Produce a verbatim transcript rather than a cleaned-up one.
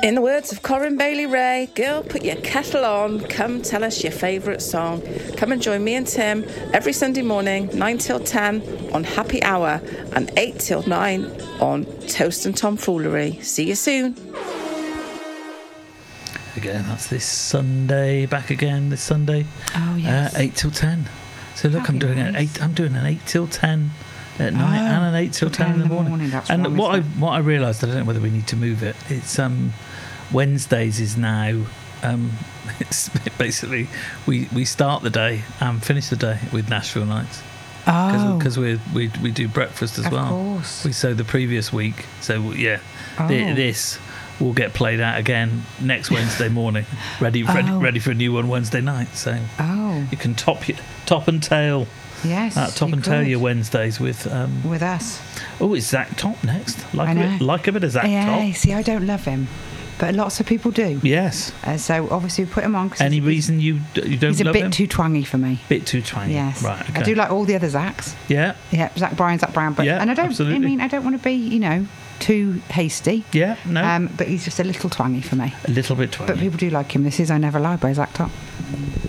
In the words of Corinne Bailey Ray, girl, put your kettle on, come tell us your favourite song. Come and join me and Tim every Sunday morning, nine till ten on Happy Hour and eight till nine on Toast and Tomfoolery. See you soon. Again, that's this Sunday, back again this Sunday. Oh, yes. Uh, eight till ten. So look, That'd I'm be doing an nice. eight. I'm doing an eight till ten at night Oh, and an eight till ten in the morning. morning, that's and wrong, what I isn't what I realised, I don't know whether we need to move it. It's um Wednesdays is now. Um, it's basically we we start the day and finish the day with Nashville Nights. Oh. Because we we we do breakfast as Of well. course. We so the previous week. So yeah, Oh. thi- this will get played out again next Wednesday morning. Ready ready Oh. ready for a new one Wednesday night. So Oh. you can top your top and tail. Yes. Uh, top you and tail could. your Wednesdays with. Um, With us. oh, it's Zach Top next. Like I a bit, know. like a bit of Zach Yeah, Top. see, I don't love him. But lots of people do. Yes. Uh, so obviously we put him on. Cause Any he's, reason you d- you don't He's a love bit him? too twangy for me. Bit too twangy. Yes. Right. Okay. I do like all the other Zacks. Yeah. Yeah, Zach Bryan, Zach Brown. But, Yeah, and I don't, absolutely. I mean, I don't want to be, you know, too hasty. Yeah. No. Um, but he's just a little twangy for me. a little bit twangy. But people do like him. This is I Never Lie by Zach Top.